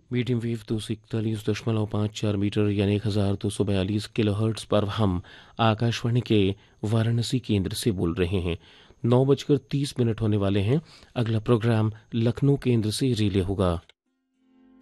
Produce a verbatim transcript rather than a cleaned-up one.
Medium wave दो सौ इकतालीस दशमलव पाँच चार मीटर यानी एक हज़ार दो सौ बयालीस किलो हर्ट्स पर हम आकाशवाणी के वाराणसी केंद्र से बोल रहे हैं। नौ बजकर तीस मिनट होने वाले हैं। अगला प्रोग्राम लखनऊ केंद्र से रिले होगा।